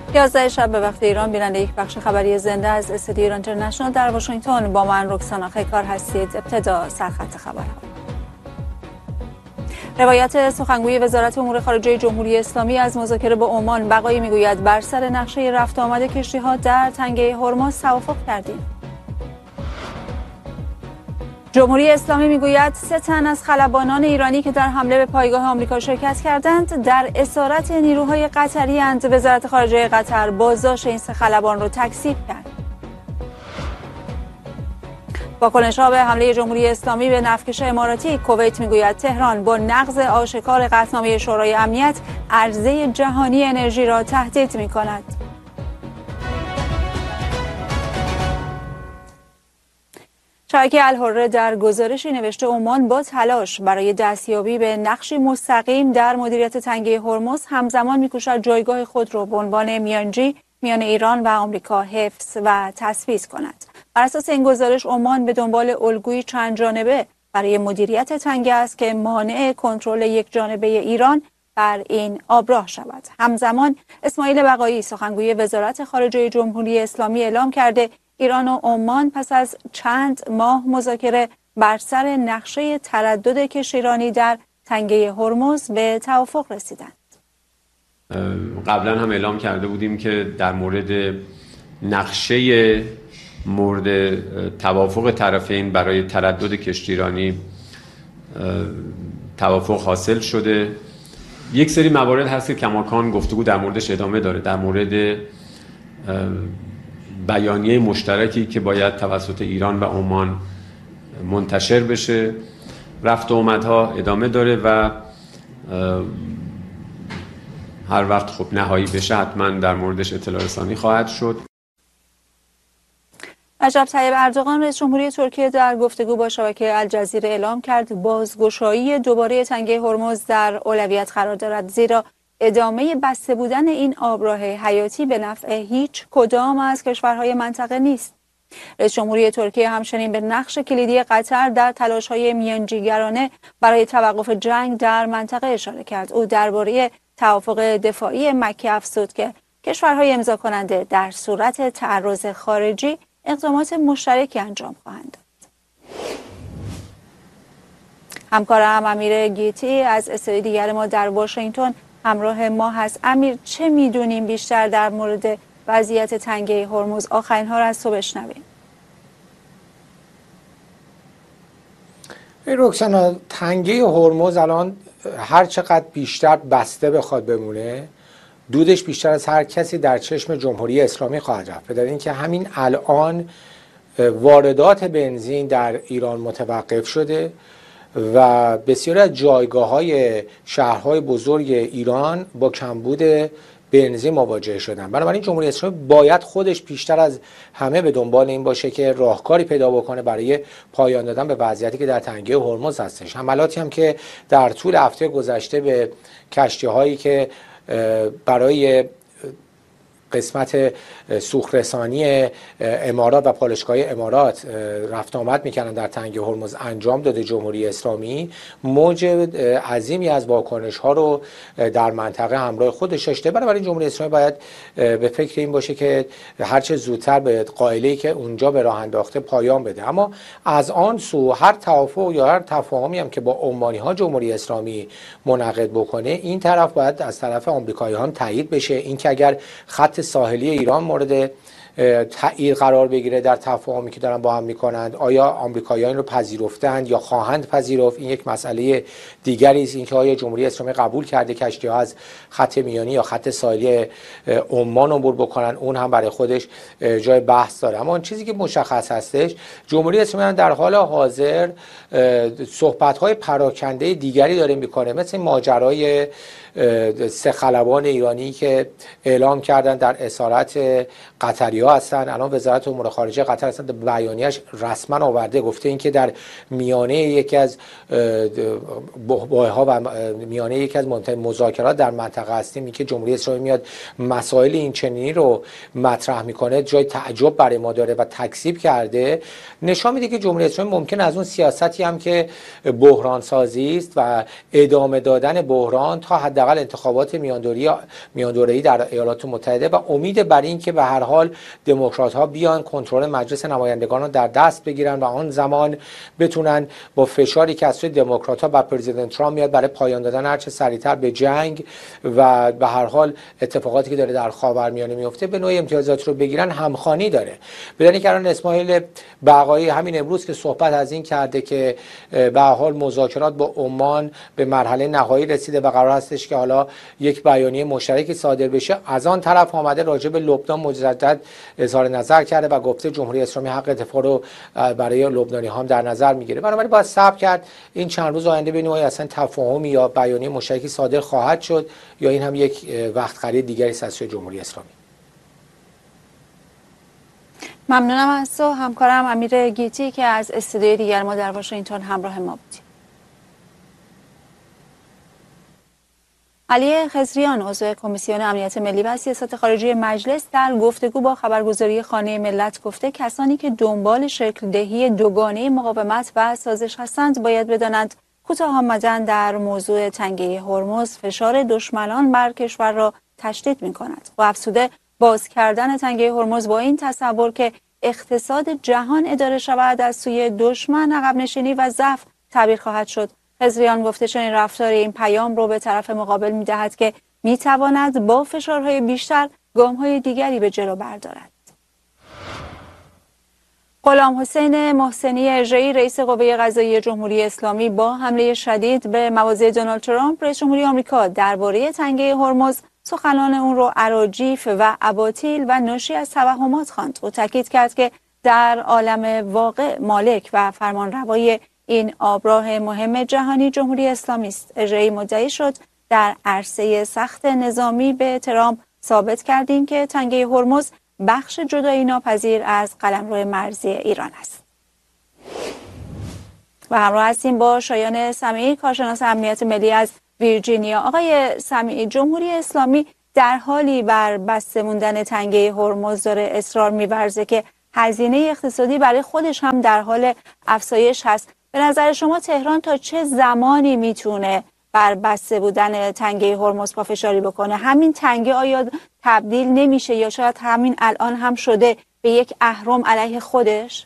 11 شب به وقت ایران بیننده یک بخش خبری زنده از استودیو ایران اینترنشنال در واشنگتن با من رکسانا خیکار هستید. ابتدا سرخط خبرها. روایت سخنگوی وزارت امور خارجه جمهوری اسلامی از مذاکره با عمان. بقایی میگوید بر سر نقشه رفت آمد کشتی‌ها در تنگه هرمز توافق کردیم. جمهوری اسلامی میگوید 3 تن از خلبانان ایرانی که در حمله به پایگاه آمریکا شرکت کردند در اسارت نیروهای قطری اند. وزارت خارجه قطر بازداشت این 3 خلبان را تکذیب کرد. واکنش‌ها به حمله جمهوری اسلامی به نفتکش اماراتی. کویت میگوید تهران با نقض آشکار قطعنامه شورای امنیت عرضه جهانی انرژی را تهدید می‌کند. شبکه الحره در گزارشی نوشته عمان با تلاش برای دستیابی به نقشی مستقیم در مدیریت تنگه هرمز همزمان می‌کوشد جایگاه خود را به عنوان میانجی میان ایران و آمریکا حفظ و تثبیت کند. بر اساس این گزارش عمان به دنبال الگویی چند جانبه برای مدیریت تنگه است که مانع کنترل یک جانبه ایران بر این آبراه شود. همزمان اسماعیل بقایی سخنگوی وزارت خارجه جمهوری اسلامی اعلام کرده ایران و عمان پس از چند ماه مذاکره بر سر نقشه تردد کشتیرانی در تنگه هرمز به توافق رسیدند. قبلا هم اعلام کرده بودیم که در مورد نقشه مورد توافق طرفین برای تردد کشتیرانی توافق حاصل شده. یک سری موارد هست که کماکان گفتگو در موردش ادامه داره، در مورد بیانیه مشترکی که باید توسط ایران و عمان منتشر بشه. رفت و آمدها ادامه داره و هر وقت خب نهایی بشه حتما در موردش اطلاع رسانی خواهد شد. رجب طیب اردوغان رئیس جمهوری ترکیه در گفتگو با شبکه الجزیره اعلام کرد بازگشایی دوباره تنگه هرمز در اولویت قرار دارد، زیرا ادامه بسته بودن این آبراه حیاتی به نفع هیچ کدام از کشورهای منطقه نیست. رئیس جمهوری ترکیه همچنین به نقش کلیدی قطر در تلاش‌های میانجیگرانه برای توقف جنگ در منطقه اشاره کرد. او درباره توافق دفاعی مکه افزود که کشورهای امضا کننده در صورت تعرض خارجی اقدامات مشترکی انجام خواهند داد. همکارم امیر گیتی از استودیوی دیگر ما در واشنگتن همراه ما هست. امیر، چه میدونیم بیشتر در مورد وضعیت تنگه هرمز؟ آخرین ها را از تو بشنویم. رکسانا، تنگه هرمز الان هر چقدر بیشتر بسته بخواد بمونه، دودش بیشتر از هر کسی در چشم جمهوری اسلامی خواهد رفت. به دلیل اینکه همین الان واردات بنزین در ایران متوقف شده و بسیاری از جایگاه‌های شهرهای بزرگ ایران با کمبود بنزین مواجه شدن. بنابراین جمهوری اسلامی باید خودش بیشتر از همه به دنبال این باشه که راهکاری پیدا بکنه برای پایان دادن به وضعیتی که در تنگه هرمز هستش. حملاتی هم که در طول هفته گذشته به کشتی‌هایی که برای قسمت سوخت‌رسانی امارات و پالایشگاه امارات رفت آمد میکنن در تنگه هرمز انجام داده جمهوری اسلامی، موج عظیمی از واکنش ها رو در منطقه همراه خودش داشته. بنابراین جمهوری اسلامی باید به فکر این باشه که هرچه زودتر به قائله‌ای که اونجا به راه انداخته پایان بده. اما از آن سو هر توافق یا هر تفاهمی هم که با عمانی ها جمهوری اسلامی منعقد بکنه، این طرف باید از طرف آمریکایی‌ها هم تایید بشه. این که اگر خط ساحلی ایران مورد تأیید قرار بگیره در تفاهمی که دارن با هم میکنند، آیا آمریکایی‌ها این رو پذیرفتند یا خواهند پذیرفت، این یک مسئله دیگری است. اینکه آیا جمهوری اسلامی قبول کرده کشتی‌ها از خط میانی یا خط ساحلی عمان عبور بکنن، اون هم برای خودش جای بحث داره. اما اون چیزی که مشخص هستش، جمهوری اسلامی در حال حاضر صحبت‌های پراکنده دیگری داره میکنه، مثل ماجرای 3 خلبان ایرانی که اعلام کردن در اسارت قطری‌ها اینجا هستن. الان وزارت امور خارجه قطر اصلا بیانیه‌اش رسما آورده، گفته این که در میانه یکی از بحث‌ها و میانه یکی از مذاکرات در منطقه هستیم، این که جمهوری اسلامی میاد مسائل این چنینی رو مطرح میکنه، جای تعجب برای ما داره و تکذیب کرده. نشان میده که جمهوری اسلامی ممکن از اون سیاستی هم که بحران سازی است و ادامه دادن بحران تا حداقل انتخابات میاندوره‌ای در ایالات متحده و امید بر این که به هر حال دموکرات‌ها بیان کنترل مجلس نمایندگان رو در دست بگیرن و آن زمان بتونن با فشاری که از سوی دموکرات‌ها بر پرزیدنت ترامپ میاد برای پایان دادن هر چه سریعتر به جنگ و به هر حال اتفاقاتی که داره در خاورمیانه میفته به نوعی امتیازات رو بگیرن همخوانی داره. بدونید که الان اسماعیل بقایی همین امروز که صحبت از این کرده که به هر حال مذاکرات با عمان به مرحله نهایی رسیده و قرار هستش که حالا یک بیانیه مشترکی صادر بشه، از آن طرف آمده راجع به لبنان مجدد اظهار نظر کرده و گفته جمهوری اسلامی حق دفاع رو برای لبنانی‌ها هم در نظر میگیره. بنابراین باید صبر کرد این چند روز آینده ببینیم آیا اصلا تفاهمی یا بیانیه مشترکی صادر خواهد شد یا این هم یک وقت خرید دیگری است از سوی جمهوری اسلامی. ممنونم از تو همکارم امیر گیتی که از استودیوی دیگر ما در واشنگتن همراه ما بودی. علی خضریان عضو کمیسیون امنیت ملی و سیاست خارجی مجلس در گفتگو با خبرگزاری خانه ملت گفته کسانی که دنبال شکل دهی دوگانه مقاومت و سازش هستند باید بدانند کوتاه آمدن در موضوع تنگه هرمز فشار دشمنان بر کشور را تشدید می‌کند و افزوده باز کردن تنگه هرمز با این تصور که اقتصاد جهان اداره شود از سوی دشمن عقب نشینی و ضعف تعبیر خواهد شد. خضریان گفته چنین رفتار این پیام رو به طرف مقابل می‌دهد که می‌تواند با فشارهای بیشتر گام‌های دیگری به جلو بردارد. غلام حسین محسنی اژه‌ای رئیس قوه قضاییه جمهوری اسلامی با حمله شدید به مواضع دونالد ترامپ رئیس جمهوری آمریکا درباره تنگه هرمز سخنان اون رو اراجیف و اباطیل و ناشی از توهمات خواند و تاکید کرد که در عالم واقع مالک و فرمانروای این آبراه مهم جهانی جمهوری اسلامی است. اژه‌ای مدعی شد در عرصه سخت نظامی به ترامپ ثابت کردیم که تنگه هرمز بخش جدایی ناپذیر از قلمرو مرزی ایران است. و همراه هستیم با شایان سمیعی کارشناس امنیت ملی از ویرجینیا. آقای سمیعی، جمهوری اسلامی در حالی بر بسته موندن تنگه هرمز داره اصرار می‌ورزه که هزینه اقتصادی برای خودش هم در حال افزایش هست. به نظر شما تهران تا چه زمانی میتونه بر بسته بودن تنگه هرمز پافشاری بکنه؟ همین تنگه آیا تبدیل نمیشه یا شاید همین الان هم شده به یک اهرم علیه خودش؟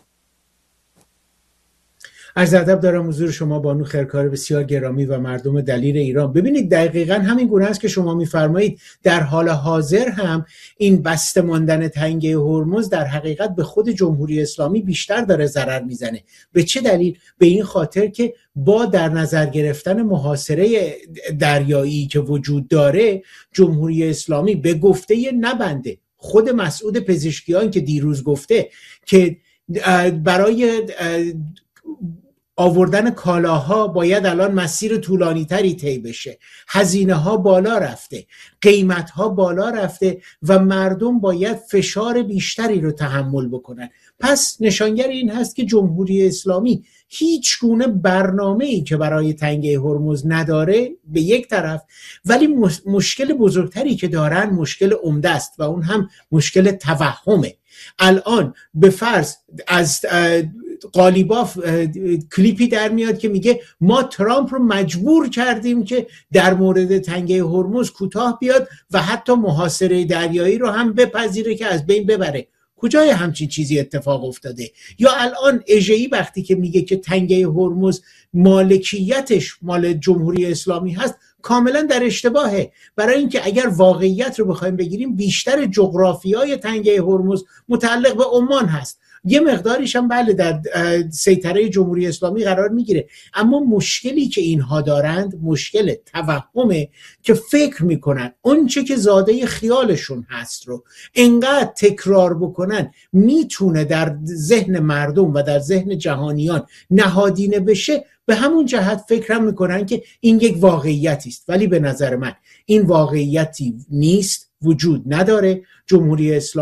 عرض ادب دارم حضور شما بانو خیرکار بسیار گرامی و مردم دلیر ایران. ببینید دقیقاً همین گونه است که شما میفرمایید. در حال حاضر هم این بسته ماندن تنگه هرمز در حقیقت به خود جمهوری اسلامی بیشتر داره ضرر میزنه. به چه دلیل؟ به این خاطر که با در نظر گرفتن محاصره دریایی که وجود داره جمهوری اسلامی به گفته نبنده خود مسعود پزشکیان که دیروز گفته که برای آوردن کالاها باید الان مسیر طولانی تری طی بشه، هزینه ها بالا رفته، قیمت ها بالا رفته و مردم باید فشار بیشتری رو تحمل بکنن. پس نشانگر این هست که جمهوری اسلامی هیچ گونه برنامه‌ای که برای تنگه هرمز نداره به یک طرف، ولی مشکل بزرگتری که دارن مشکل عمده است و اون هم مشکل توهمه. الان به فرض از قالیباف کلیپی در میاد که میگه ما ترامپ رو مجبور کردیم که در مورد تنگه هرمز کوتاه بیاد و حتی محاصره دریایی رو هم بپذیره که از بین ببره. کجای همچین چیزی اتفاق افتاده؟ یا الان اژه‌ای وقتی که میگه که تنگه هرمز مالکیتش مال جمهوری اسلامی هست کاملا در اشتباهه. برای اینکه اگر واقعیت رو بخوایم بگیریم بیشتر جغرافیای تنگه هرمز متعلق به عمان هست، یه مقداریش هم بله در سیطره جمهوری اسلامی قرار میگیره، اما مشکلی که اینها دارند مشکل توهمه که فکر میکنن اون چه که زاده خیالشون هست رو انقدر تکرار بکنن میتونه در ذهن مردم و در ذهن جهانیان نهادینه بشه. به همون جهت فکرم میکنن که این یک واقعیتی است، ولی به نظر من این واقعیتی نیست، وجود نداره. جمهوری اسلامی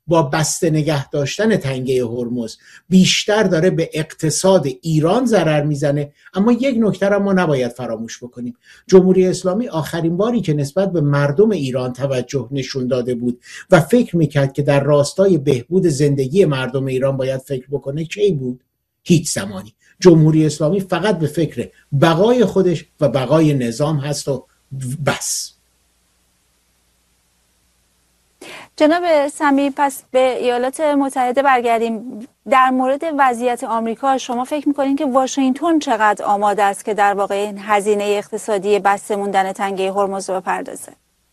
با بسته نگه داشتن تنگه هرمز بیشتر داره به اقتصاد ایران ضرر میزنه. اما یک نکته را ما نباید فراموش بکنیم، جمهوری اسلامی آخرین باری که نسبت به مردم ایران توجه نشون داده بود و فکر میکرد که در راستای بهبود زندگی مردم ایران باید فکر بکنه کی بود؟ هیچ زمانی. جمهوری اسلامی فقط به فکر بقای خودش و بقای نظام هست و بس. جناب سمیع، پس به ایالات متحده برگردیم. در مورد وضعیت آمریکا شما فکر میکنین که واشنگتن چقدر آماده است که در واقع این هزینه اقتصادی بسته موندن تنگه هرمز رو بپردازه؟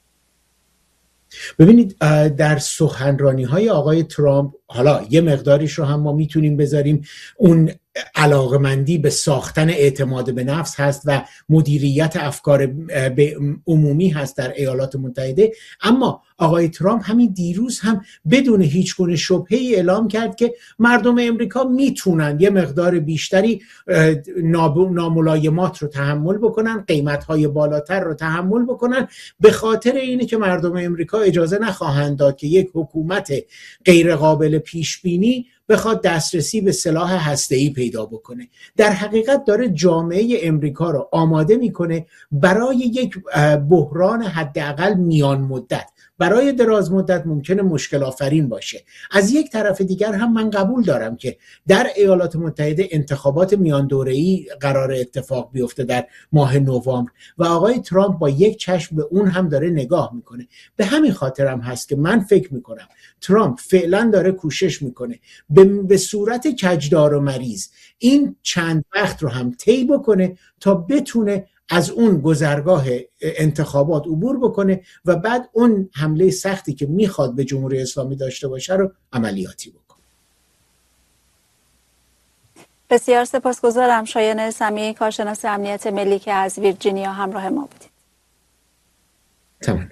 ببینید در سخنرانی‌های آقای ترامپ، حالا یه مقداریش رو هم ما میتونیم بذاریم اون علاقمندی به ساختن اعتماد به نفس هست و مدیریت افکار عمومی هست در ایالات متحده، اما آقای ترامپ همین دیروز هم بدون هیچ گونه شبهه‌ای اعلام کرد که مردم امریکا میتونن یه مقدار بیشتری ناملایمات رو تحمل بکنن، قیمت‌های بالاتر رو تحمل بکنن، به خاطر اینه که مردم امریکا اجازه نخواهند داد که یک حکومت غیر قابل پیش بینی بخواد دسترسی به سلاح هسته‌ای پیدا بکنه. در حقیقت داره جامعه امریکا رو آماده میکنه برای یک بحران حداقل میان مدت. برای دراز مدت ممکنه مشکل آفرین باشه. از یک طرف دیگر هم من قبول دارم که در ایالات متحده انتخابات میان دوره‌ای قرار اتفاق بیفته در ماه نوامبر و آقای ترامپ با یک چشم به اون هم داره نگاه میکنه. به همین خاطر هم هست که من فکر میکنم ترامپ فعلا داره کوشش میکنه به صورت کجدار و مریض این چند وقت رو هم طی بکنه تا بتونه از اون گذرگاه انتخابات عبور بکنه و بعد اون حمله سختی که میخواد به جمهوری اسلامی داشته باشه رو عملیاتی بکنه. بسیار سپاسگزارم. شایان سمیع، کارشناس امنیت ملی که از ویرجینیا همراه ما بودید. تمام.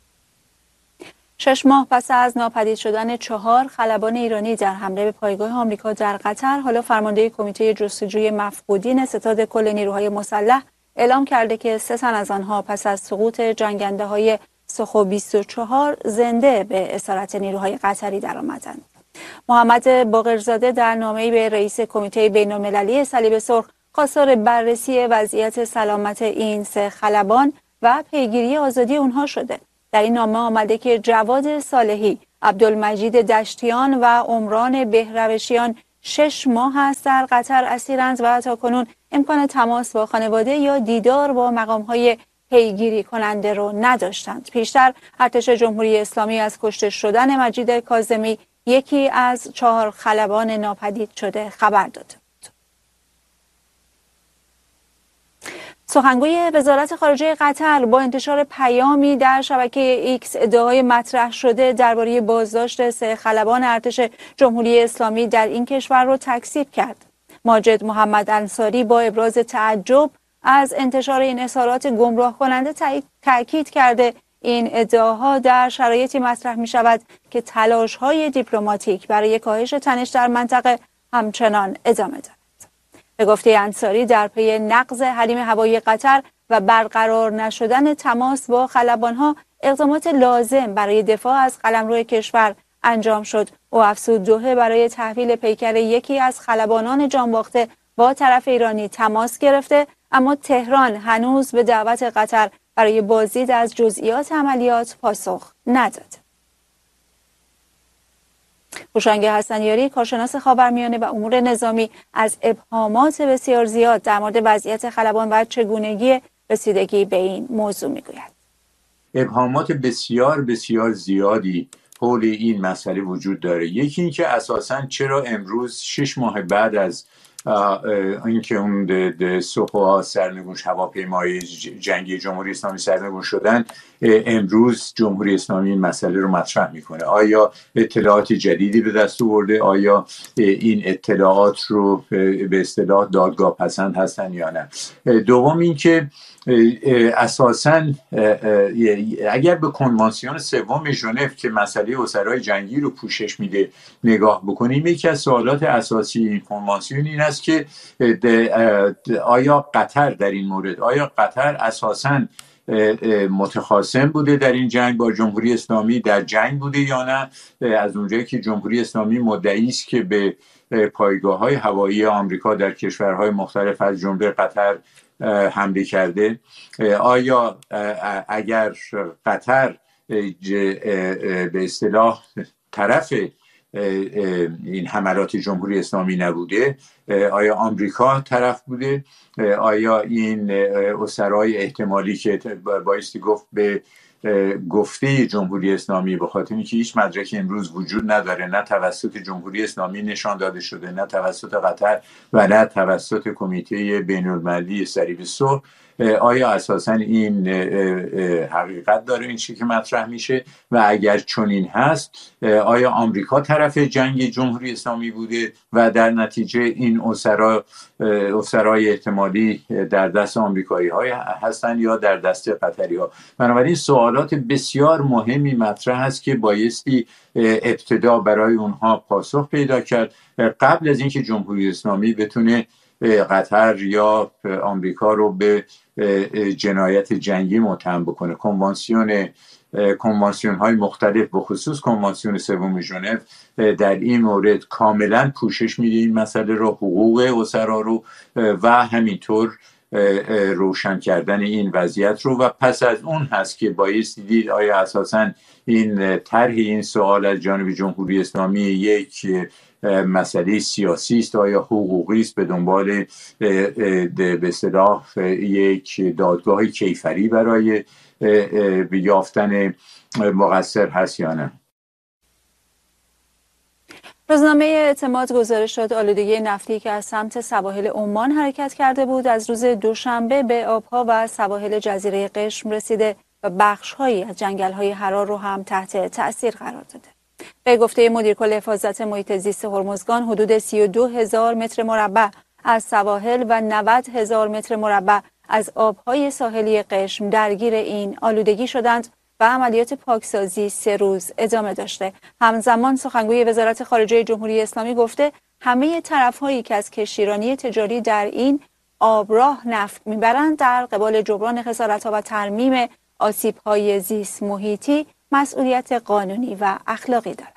6 ماه پس از ناپدید شدن 4 خلبان ایرانی در حمله به پایگاه آمریکا در قطر، حالا فرمانده کمیته جستجوی مفقودین ستاد کل نیروهای مسلح اعلام کرده که 3 تن از آنها پس از سقوط جنگنده‌های سخو 24 زنده به اسارت نیروهای قطری درآمدند. محمد باقرزاده در نامه‌ای به رئیس کمیته بین‌المللی صلیب سرخ خواستار بررسی وضعیت سلامت این 3 خلبان و پیگیری آزادی اونها شده. در این نامه آمده که جواد صالحی، عبدالمجید دشتیان و عمران بهروشیان 6 ماه است در قطر اسیرند و تاکنون امکان تماس با خانواده یا دیدار با مقام‌های پیگیری کننده رو نداشتند. پیشتر ارتش جمهوری اسلامی از کشته شدن مجید کاظمی، یکی از 4 خلبان ناپدید شده، خبر داده. سخنگوی وزارت خارجه قطر با انتشار پیامی در شبکه ایکس ادعای مطرح شده درباره بازداشت 3 خلبان ارتش جمهوری اسلامی در این کشور را تکذیب کرد. ماجد محمد انصاری با ابراز تعجب از انتشار این اظهارات گمراه کننده تأکید کرده این ادعاها در شرایطی مطرح می شود که تلاش‌های دیپلماتیک برای کاهش تنش در منطقه همچنان ادامه دارد. به گفته انصاری در پی نقض حریم هوایی قطر و برقرار نشدن تماس با خلبانها اقدامات لازم برای دفاع از قلمرو کشور انجام شد. او افزود دوحه برای تحویل پیکر یکی از خلبانان جانباخته با طرف ایرانی تماس گرفته، اما تهران هنوز به دعوت قطر برای بازدید از جزئیات عملیات پاسخ نداد. هوشنگ حسنیاری، کارشناس خاورمیانه و امور نظامی، از ابهامات بسیار زیاد در مورد وضعیت خلبان و چگونگی رسیدگی به این موضوع میگوید. ابهامات بسیار بسیار زیادی حول این مسئله وجود داره. یکی این که اساساً چرا امروز 6 ماه بعد از اینکه اون سخوها سرنگونش هواپیمای جنگی جمهوری اسلامی سرنگون شدن، امروز جمهوری اسلامی این مسئله رو مطرح میکنه؟ آیا اطلاعات جدیدی به دست آورده؟ آیا این اطلاعات رو به اصطلاح دادگاه پسند هستن یا نه؟ دوم این که اساساً اگر به کنوانسیون 3 ژنو که مسئله اسرای جنگی رو پوشش میده نگاه بکنیم، یکی از سوالات اساسی این کنوانسیون این است که آیا قطر در این مورد، آیا قطر اساساً متخاصم بوده در این جنگ با جمهوری اسلامی، در جنگ بوده یا نه. از اونجایی که جمهوری اسلامی مدعی است که به پایگاه‌های هوایی آمریکا در کشورهای مختلف از جمله قطر حمله کرده، آیا اگر قطر به اصطلاح طرف این حملات جمهوری اسلامی نبوده، آیا آمریکا طرف بوده؟ آیا این اسرای احتمالی که بایستی گفت به گفته جمهوری اسلامی، به خاطر اینکه هیچ مدرکی امروز وجود نداره، نه توسط جمهوری اسلامی نشان داده شده، نه توسط قطر و نه توسط کمیته بین المللی صلیب صلح، آیا اساسا این حقیقت داره این چیزی که مطرح میشه؟ و اگر چنین هست، آیا آمریکا طرف جنگ جمهوری اسلامی بوده و در نتیجه این اسرای احتمالی در دست آمریکایی های هستن یا در دست قطری ها؟ بنابراین سوالات بسیار مهمی مطرح هست که بایستی ابتدا برای اونها پاسخ پیدا کرد قبل از اینکه جمهوری اسلامی بتونه قطر یا آمریکا رو به جنایت جنگی متهم بکنه. کنوانسیون های مختلف به خصوص کنوانسیون سوم ژنو در این مورد کاملا پوشش میده این مسئله رو، حقوق اسرا رو و همینطور روشن کردن این وضعیت رو. و پس از اون هست که بایستی دید آیا اساساً این طرح این سوال از جانب جمهوری اسلامی یک مسئله سیاسی است، آیا حقوقی است، به دنبال به اصطلاح یک دادگاه کیفری برای یافتن مقصر هست یا نه. روزنامه اعتماد گزارش داد آلودگی نفتی که از سمت سواحل عمان حرکت کرده بود از روز دوشنبه به آبها و سواحل جزیره قشم رسیده و بخش‌هایی از جنگل‌های حرار رو هم تحت تأثیر قرار داده. به گفته مدیر کل حفاظت محیط زیست هرمزگان، حدود 32,000 متر مربع از سواحل و 90,000 متر مربع از آبهای ساحلی قشم درگیر این آلودگی شدند و عملیات پاکسازی 3 روز ادامه داشته. همزمان سخنگوی وزارت خارجه جمهوری اسلامی گفته همه طرف‌هایی که از کشتیرانی تجاری در این آبراه نفت میبرند در قبال جبران خسارت‌ها و ترمیم آسیب‌های زیست محیطی مسئولیت قانونی و اخلاقی دارند.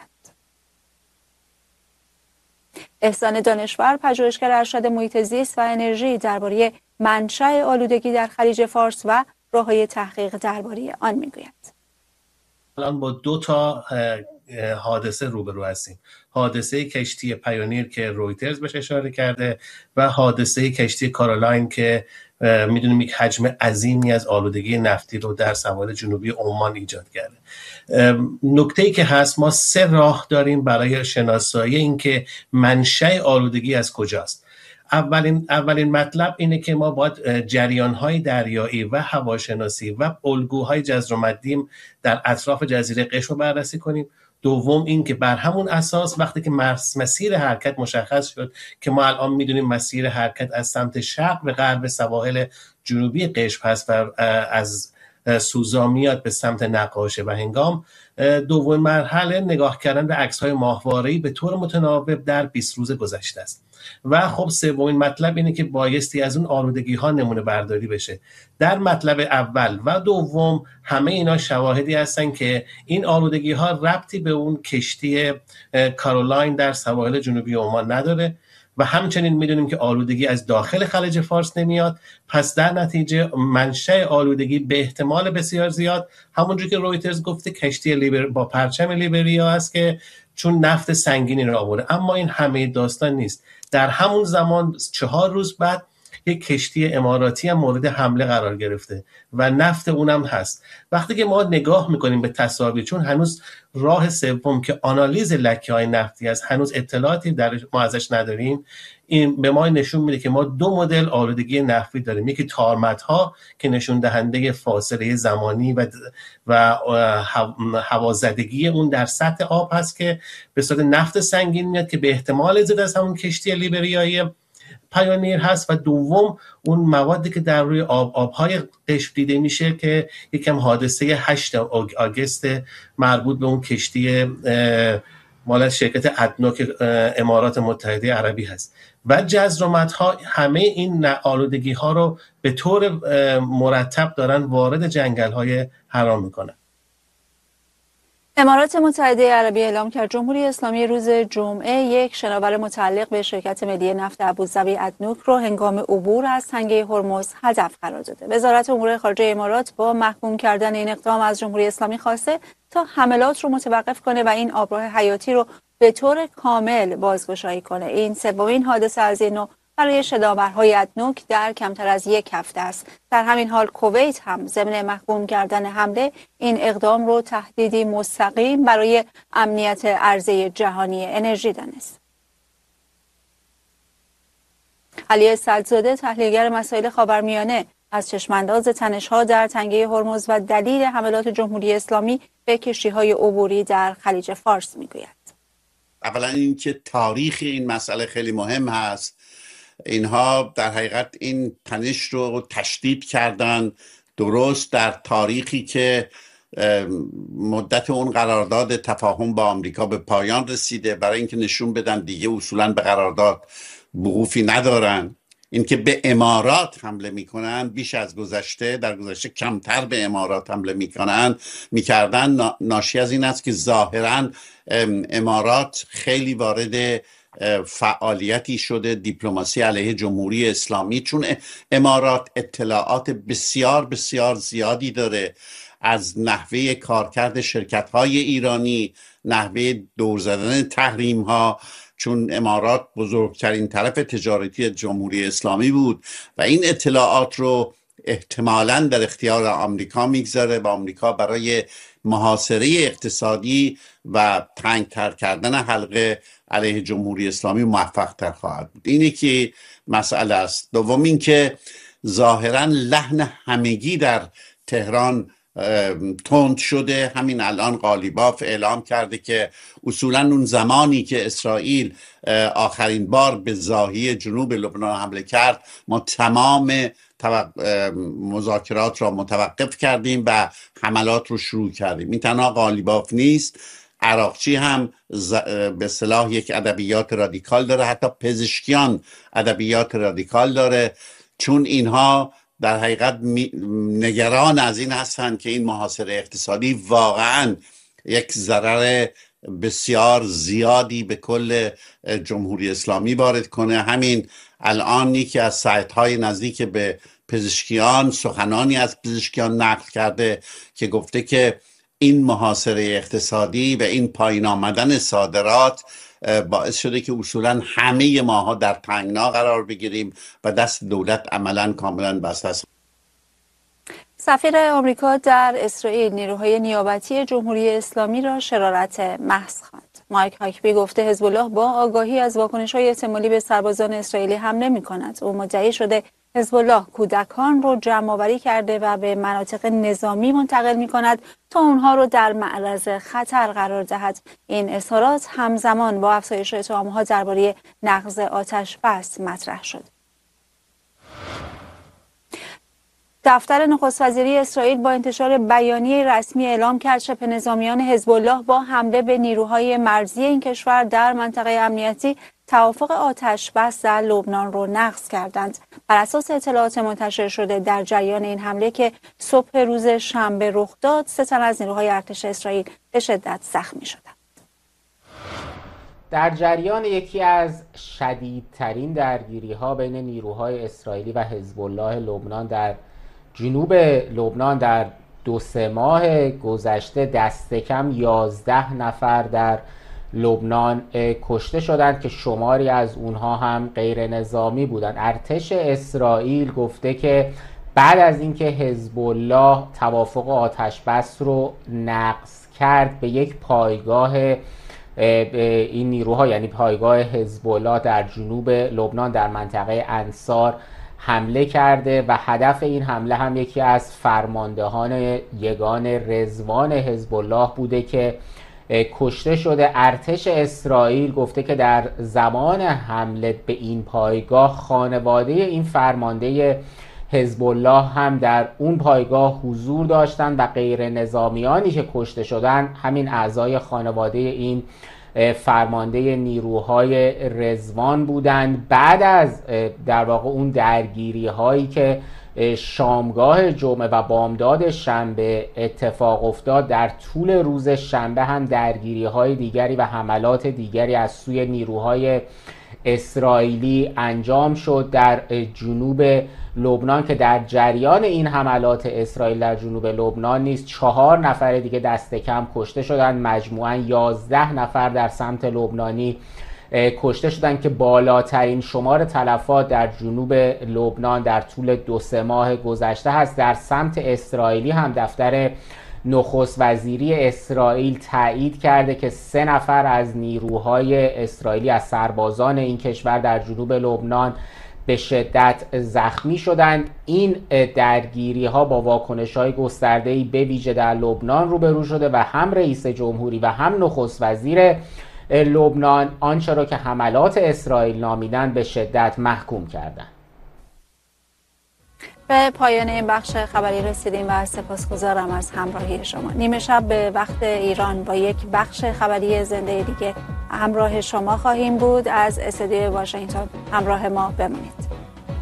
احسان دانشور، پژوهشگر ارشد محیط زیست و انرژی، درباره منشأ آلودگی در خلیج فارس و راه‌های تحقیق درباره آن میگوید. الان با 2 تا حادثه روبرو هستیم. حادثه کشتی پیونیر که رویترز بهش اشاره کرده و حادثه کشتی کارولاین که میدونیم یک حجم عظیمی از آلودگی نفتی رو در سواحل جنوبی عمان ایجاد کرده. نکته‌ای که هست، ما 3 راه داریم برای شناسایی این که منشأ آلودگی از کجاست. اولین مطلب اینه که ما باید جریان‌های دریایی و هواشناسی و الگوهای جزر و مدیم در اطراف جزیره قشم رو بررسی کنیم. دوم این که بر همون اساس وقتی که مسیر حرکت مشخص شد که ما الان میدونیم مسیر حرکت از سمت شرق به غرب سواحل جنوبی قشم هست و از سوزا میاد به سمت نقاشه و هنگام، دومین مرحله نگاه کردن به عکس‌های ماهواره‌ای به طور متناوب در 20 روز گذشته است. و خب سومین مطلب اینه که بایستی از اون آلودگی ها نمونه برداری بشه. در مطلب اول و دوم همه اینا شواهدی هستن که این آلودگی ها ربطی به اون کشتی کارولاین در سواحل جنوبی عمان نداره و همچنین میدونیم که آلودگی از داخل خلیج فارس نمیاد. پس در نتیجه منشأ آلودگی به احتمال بسیار زیاد همونجور که رویترز گفته کشتی با پرچم لیبریا است که چون نفت سنگینی را آورده. اما این همه داستان نیست. در همون زمان 4 روز بعد یک کشتی اماراتی هم مورد حمله قرار گرفته و نفت اونم هست. وقتی که ما نگاه میکنیم به تصاویر، چون هنوز راه سوم که آنالیز لکه‌های نفتی است هنوز اطلاعاتی ما ازش نداریم، این به ما نشون میده که ما 2 مدل آلودگی نفتی داریم. یکی تارمت‌ها که نشون دهنده فاصله زمانی و هوازدگی اون در سطح آب هست که به صورت نفت سنگین میاد که به احتمال زیاد از همون کشتی لیبریایی پیونیر هست. و دوم اون موادی که در روی آبهای قشم دیده میشه که یکم حادثه 8 آگوست مربوط به اون کشتی مال شرکت ادنوک امارات متحده عربی هست و جزرومت‌ها همه این آلودگی‌ها رو به طور مرتب دارن وارد جنگل‌های حرام میکنن. امارات متحده عربی اعلام کرد جمهوری اسلامی روز جمعه یک شناور متعلق به شرکت ملی نفت ابوظبی ادنوک رو هنگام عبور از تنگه هرمز هدف قرار داده. وزارت امور خارجه امارات با محکوم کردن این اقدام از جمهوری اسلامی خواسته تا حملات رو متوقف کنه و این آبراه حیاتی رو به طور کامل بازگشایی کنه. این سومین حادثه از این نوع برای شناورهای ادنوک در کمتر از یک هفته است. در همین حال کویت هم ضمن محکوم کردن حمله این اقدام رو تهدیدی مستقیم برای امنیت عرضه جهانی انرژی دانست. علی سدزاده تحلیلگر مسائل خاورمیانه از چشمانداز تنش‌ها در تنگه هرمز و دلیل حملات جمهوری اسلامی به کشتی‌های عبوری در خلیج فارس میگوید. اولا اینکه تاریخ این مسئله خیلی مهم هست. اینها در حقیقت این تنش رو تشدید کردن درست در تاریخی که مدت اون قرارداد تفاهم با آمریکا به پایان رسیده، برای اینکه نشون بدن دیگه اصولا به قرارداد وقوفی ندارن. اینکه به امارات حمله میکنن بیش از گذشته، در گذشته کمتر به امارات حمله میکردن ناشی از این است که ظاهرا امارات خیلی وارد فعالیتی شده دیپلماسی علیه جمهوری اسلامی، چون امارات اطلاعات بسیار بسیار زیادی داره از نحوه کارکرد شرکت‌های ایرانی، نحوه دور زدن تحریم‌ها، چون امارات بزرگترین طرف تجارتی جمهوری اسلامی بود و این اطلاعات رو احتمالاً در اختیار آمریکا میگذاره و آمریکا برای محاصره اقتصادی و تنگتر کردن حلقه علیه جمهوری اسلامی موفق تر خواهد بود. اینه که مسئله است. دوم این که ظاهراً لحن همگی در تهران تند شده. همین الان قالیباف اعلام کرده که اصولاً اون زمانی که اسرائیل آخرین بار به ضاحی جنوب لبنان حمله کرد ما تمام مذاکرات را متوقف کردیم و حملات رو شروع کردیم. این تنها قالیباف نیست، عراقچی هم به اصطلاح یک ادبیات رادیکال داره، حتی پزشکیان ادبیات رادیکال داره، چون اینها در حقیقت نگران از این هستند که این محاصره اقتصادی واقعا یک ضرر بسیار زیادی به کل جمهوری اسلامی وارد کنه. همین الان یکی از سایت‌های نزدیک به پزشکیان سخنانی از پزشکیان نقل کرده که گفته که این محاصره اقتصادی و این پایین آمدن صادرات باعث شده که اصولا همه ماها در تنگنا قرار بگیریم و دست دولت عملا کاملا بسته است. سفیر آمریکا در اسرائیل نیروهای نیابتی جمهوری اسلامی را شرارت محض خواند. مایک هاکبی گفته حزب الله با آگاهی از واکنش‌های احتمالی به سربازان اسرائیلی حمله می‌کند. او مدعی شده حزب الله کودکان رو جمع‌آوری کرده و به مناطق نظامی منتقل می‌کند تا اونها رو در معرض خطر قرار دهد. این اظهارات همزمان با افزایش اتهام‌ها درباره نقض آتش بس مطرح شد. دفتر نخست وزیری اسرائیل با انتشار بیانیه رسمی اعلام کرد شبه نظامیان حزب الله با حمله به نیروهای مرزی این کشور در منطقه امنیتی توافق آتش بس در لبنان رو نقض کردند. بر اساس اطلاعات منتشر شده در جریان این حمله که صبح روز شنبه رخ داد 3 تن از نیروهای ارتش اسرائیل به شدت زخمی شدند. در جریان یکی از شدیدترین درگیری‌ها بین نیروهای اسرائیلی و حزب الله لبنان در جنوب لبنان در 2-3 ماه گذشته دست کم 11 نفر در لبنان کشته شدند که شماری از اونها هم غیر نظامی بودند. ارتش اسرائیل گفته که بعد از اینکه حزب الله توافق آتش بس رو نقض کرد به یک پایگاه این نیروها یعنی پایگاه حزب الله در جنوب لبنان در منطقه انصار حمله کرده و هدف این حمله هم یکی از فرماندهان یگان رضوان حزب الله بوده که کشته شده. ارتش اسرائیل گفته که در زمان حمله به این پایگاه خانواده این فرمانده حزب الله هم در اون پایگاه حضور داشتند و غیر نظامیانی که کشته شدند همین اعضای خانواده این فرمانده نیروهای رضوان بودند. بعد از در واقع اون درگیری هایی که شامگاه جمعه و بامداد شنبه اتفاق افتاد، در طول روز شنبه هم درگیری های دیگری و حملات دیگری از سوی نیروهای اسرائیلی انجام شد در جنوب لبنان، که در جریان این حملات اسرائیل در جنوب لبنان نیز 4 نفر دیگه دست کم کشته شدند. مجموعاً 11 نفر در سمت لبنانی کشته شدند که بالاترین شمار تلفات در جنوب لبنان در طول 2-3 ماه گذشته هست. در سمت اسرائیلی هم دفتر نخست وزیری اسرائیل تایید کرده که 3 نفر از نیروهای اسرائیلی، از سربازان این کشور در جنوب لبنان به شدت زخمی شدند. این درگیری ها با واکنش های گسترده‌ای به ویژه در لبنان روبرو شده و هم رئیس جمهوری و هم نخست وزیر لبنان آنچه را که حملات اسرائیل نامیدند به شدت محکوم کردند. به پایان این بخش خبری رسیدیم و سپاسگزارم از همراهی شما. نیمه شب به وقت ایران با یک بخش خبری زنده دیگه همراه شما خواهیم بود. از استودیوی واشنگتن همراه ما بمانید.